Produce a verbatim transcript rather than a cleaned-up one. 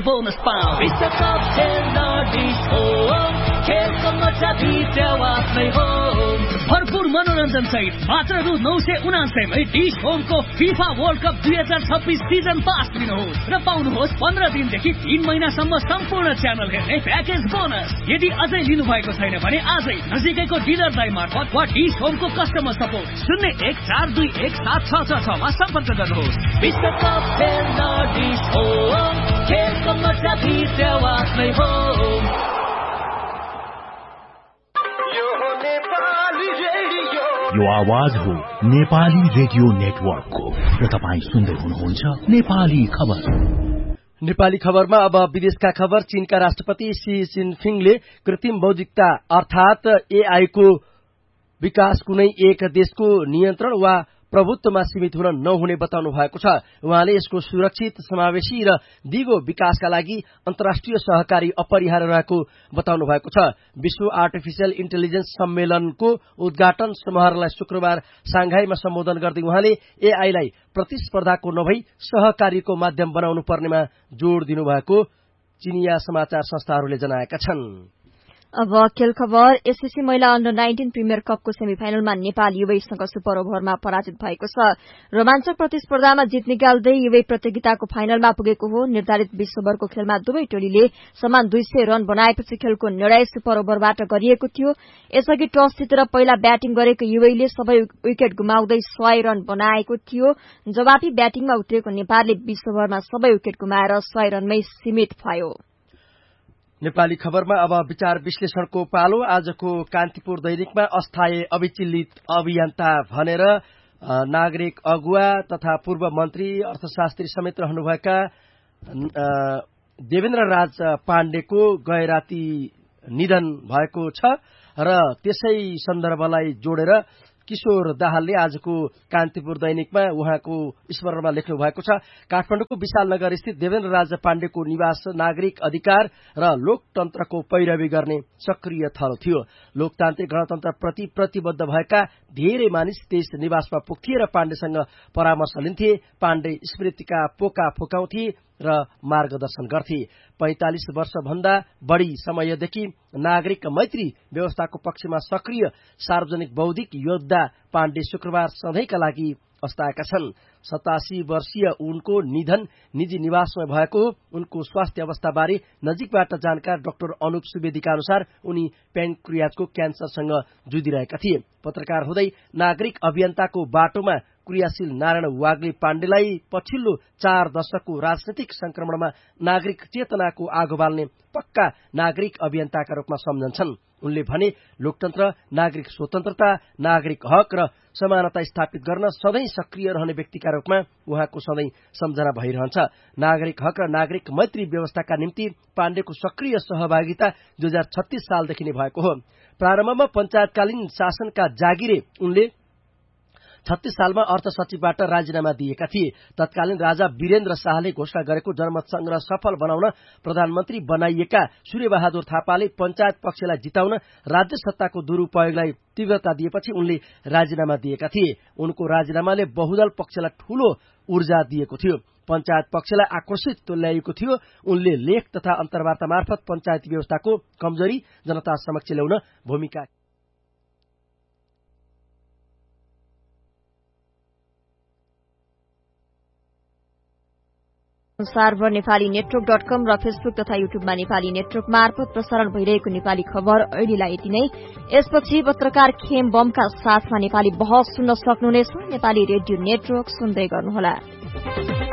Bonus पाऊ विश्वकप खेल्न डिश होम खेलको मजा भित्र आफ्नै होम भरपूर मनोरञ्जन सहित मात्र रु नौ सय उनासयमै डिश होमको फिफा वर्ल्ड कप दुई हजार छब्बिस सिजन पास लिनुहोस् र पाउनुहोस् पन्ध्र दिनदेखि तीन महिनासम्म सम्पूर्ण च्यानल हेर्ने प्याकेज बोनस। यदि अझै लिनु भएको छैन भने आजै नजिकैको डिलर दाइ मार्फत वा डिश होमको कस्टमर सपोर्ट शून्य एक चार दुई एक सात छ छ छमा सम्पर्क गर्नुहोस्। विश्वकप खेल्न डिश होम खेलको मजा भित्र आफ्नै होम। यो आवाज हो नेपाली रेडियो नेटवर्कको र तपाईँ सुन्दै हुनुहुन्छ नेपाली खबर। नेपाली खबरमा अब विदेशका खबर। चीनका राष्ट्रपति सी जिनपिङले कृत्रिम बौद्धिकता अर्थात एआई को विकास कुनै एक देशको नियन्त्रण वा प्रभुत्वमा सीमित हुन नहुने बताउनु भएको छ। उहाँले यसको सुरक्षित समावेशी र दिगो विकासका लागि अन्तर्राष्ट्रिय सहकारी अपरिहार्य रहेको बताउनु भएको छ। विश्व आर्टिफिशियल इन्टेलिजेन्स सम्मेलनको उद्घाटन समारोहलाई शुक्रबार सांघाईमा सम्बोधन गर्दै उहाँले एआईलाई प्रतिस्पर्धाको नभई सहकारीको माध्यम बनाउनु पर्नेमा जोड़ दिनुभएको चीनिया समाचार संस्थाहरूले जनाएका छन्। अब खेल खबर। एसएससी महिला अन्डर नाइन्टीन प्रिमियर कपको सेमिफाइनलमा नेपाल युवैसँग सुपर ओभरमा पराजित भएको छ। रोमाञ्चक प्रतिस्पर्धामा जित निकाल्दै युवै प्रतियोगिताको फाइनलमा पुगेको हो। निर्धारित बीस ओभरको खेलमा दुवै टोलीले समान दुई सय रन बनाएपछि खेलको निर्णय सुपर ओभरबाट गरिएको थियो। यसअघि टस जितेर पहिला ब्याटिङ गरेको युवैले सबै विकेट गुमाउँदै सय रन बनाएको थियो। जवाफी ब्याटिङमा उत्रिएको नेपालले बीस ओभरमा सबै विकेट गुमाएर सय रनमै सीमित भयो। नेपाली खबरमा अब विचार विश्लेषणको पालो। आजको कान्तिपुर दैनिकमा अस्थायी अविचलित अभियन्ता भनेर नागरिक अगुवा तथा पूर्व मन्त्री अर्थशास्त्री समेत रहनुभएका देवेन्द्र राज पाण्डेको गैराती निधन भएको छ र त्यसै सन्दर्भलाई जोडेर किशोर दाहालले आजको कान्तिपुर दैनिकमा उहाँको स्मरणमा लेख्नु भएको छ। काठमाडौँको विशालनगर स्थित देवेन्द्र राज पाण्डेको निवास नागरिक अधिकार र लोकतन्त्रको पैरवी गर्ने सक्रिय थलो थियो। लोकतान्त्रिक गणतन्त्रप्रति प्रतिबद्ध भएका धेरै मानिस त्यस निवासमा पुग्थे र पाण्डेसँग परामर्श लिन्थे। पाण्डे स्मृतिका पोका फुकाउँथे र मार्गदर्शन गर्थे। पैंतालिस वर्षभन्दा बढ़ी समयदेखि नागरिक मैत्री व्यवस्थाको पक्षमा सक्रिय सार्वजनिक बौद्धिक योद्धा पाण्डे शुक्रबार सधैँका लागि अस्ताएका छन्। सतासी वर्षीय उनको निधन निजी निवासमा भएको। उनको स्वास्थ्य अवस्थाबारे नजिकबाट जानकार डाक्टर अनुप सुवेदीका अनुसार उनी प्यानक्रियाजको क्यान्सरसँग जुधिरहेका थिए। पत्रकार हुँदै नागरिक अभियन्ताको बाटोमा क्रियाशील नारायण वाग्ले पाण्डेलाई पछिल्लो चार दशकको राजनैतिक संक्रमणमा नागरिक चेतनाको आगो बाल्ने पक्का नागरिक अभियन्ताका रूपमा सम्झन्छन्। उनले भने लोकतन्त्र, नागरिक स्वतन्त्रता, नागरिक हक र समानता स्थापित गर्न सधैँ सक्रिय रहने व्यक्तिका रूपमा उहाँको सधैँ सम्झना भइरहन्छ। नागरिक हक र नागरिक मैत्री व्यवस्थाका निम्ति पाण्डेको सक्रिय सहभागिता दुई हजार छत्तीस सालदेखि नै भएको हो। प्रारम्भमा पञ्चायतकालीन शासनका जागिरे उनले छत्तीस सालमा अर्थ सचिवबाट राजीनामा दिएका थिए। तत्कालीन राजा वीरेन्द्र शाहले घोषणा गरेको जनमत संग्रह सफल बनाउन प्रधानमन्त्री बनाइएका सूर्यबहादुर थापाले पञ्चायत पक्षलाई जिताउन राज्य सत्ताको दुरूपयोगलाई तीव्रता दिएपछि उनले राजीनामा दिएका थिए। उनको राजीनामाले बहुदल पक्षलाई ठूलो ऊर्जा दिएको थियो। पञ्चायत पक्षलाई आकर्षित तुल्याएको थियो। उनले लेख तथा अन्तर्वार्ता मार्फत पञ्चायत व्यवस्थाको कमजोरी जनता समक्ष ल्याउन भूमिका सर्भर नेपाली नेटवर्क डट कम र फेसबुक तथा युट्युबमा नेपाली नेटवर्क मार्फत प्रसारण भइरहेको नेपाली खबर अहिलेलाई यति नै। यसपछि पत्रकार खेम बमका साथमा नेपाली बहस सुन्न सक्नुहुनेछ। नेपाली रेडियो नेटवर्क सुन्दै गर्नुहोला।